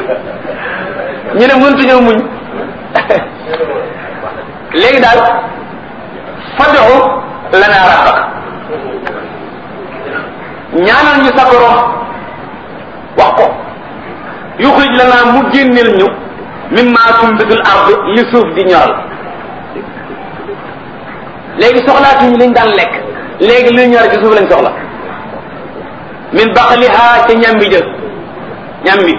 ñu ne mëntuñoo muñ léegi daal fad'u lana rabbak ñaanal ñu sa borom wax ko yuxrij lana mu génneel ñu mimma tumbitul ard li suuf di ñoral léegi soxlaatuñu liñ daan lekk léegi luy ñor ci suuf lañ soxla min baqliha ca ñambi jël ñambi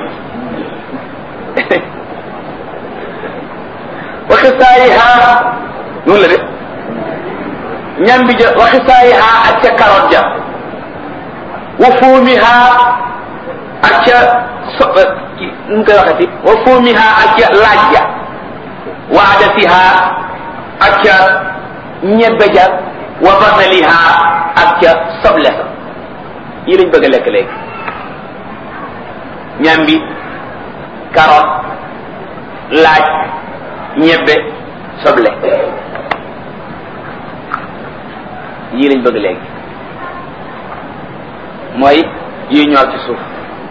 wa xisaayiha noonu la de ñambi ja wa xisaayiha ak ca carotte ja wa fuumiha ak ca nu koy waxati wa fuumiha ak ca laaj ja wa adasiha ak ca ñebbe ja wa basaliha ak ca soble sa yi lañ bëgg a lekk léegi ñambi carotte laaj ñebbe soble yii lañ bëgg léegi mooy yi ñor ci suuf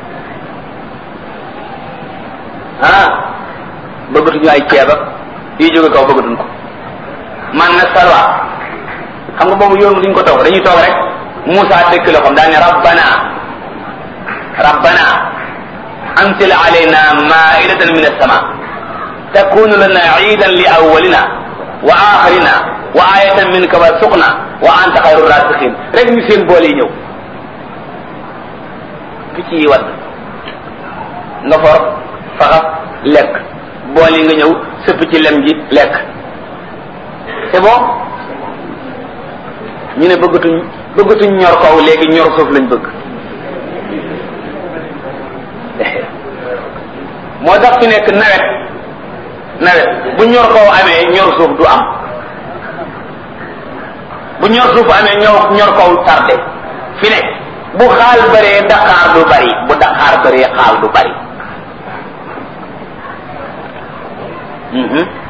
bëggatuñu ay ceeb ak yi jóge kaw bëggatuñ ko man na salwa xam nga boobu yoon duñ ko toog dañuy toog rek Musa dëkk la xam daa ne rabbana anzil alayna ma'idatan min as-sama takunu lana 'iidan li awwalina wa akhirina wa ayatan minka warzuqna wa anta khayru raziqin rek ñu seen boole yi ñëw picc yi wat nga for faxas lekk bool yi nga ñëw sëpp ci lem ji lekk c'est bon ñu ne bëggatuñ ñor kaw léegi ñor suuf lañ bëgg moo tax fi nekk nawet bu ñor kaw amee ñor suuf du am bu ñor suuf amee ñor kaw tardé fi ne bu xaal bëree daqaar du bari bu daqaar bëree xaal du bari